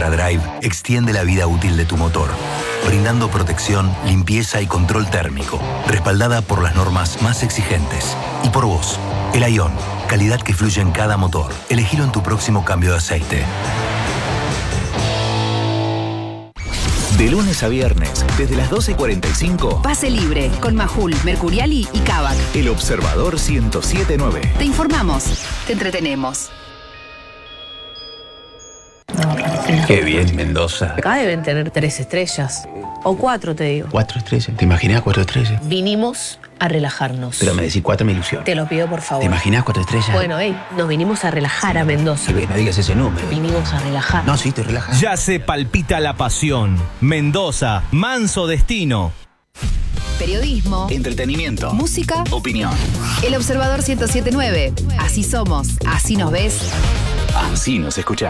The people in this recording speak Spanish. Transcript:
Ultra Drive extiende la vida útil de tu motor, brindando protección, limpieza y control térmico, respaldada por las normas más exigentes. Y por vos, el Ion, calidad que fluye en cada motor. Elegilo en tu próximo cambio de aceite. De lunes a viernes, desde las 12:45. Pase libre, con Majul, Mercuriali y Kavak. El Observador 107.9. Te informamos, te entretenemos. Qué bien, Mendoza. Acá deben tener 3 estrellas. O 4, te digo. 4 estrellas. ¿Te imaginas 4 estrellas? Vinimos a relajarnos. Pero me decís 4 me ilusión. Te lo pido, por favor. ¿Te imaginas 4 estrellas? Bueno, nos vinimos a relajar a Mendoza. No digas ese número. Vinimos a relajar. No, sí, estoy relajado. Ya se palpita la pasión. Mendoza, manso destino. Periodismo, Entretenimiento. música, Opinión. El Observador 107.9. Así somos, así nos ves. Así nos escuchás.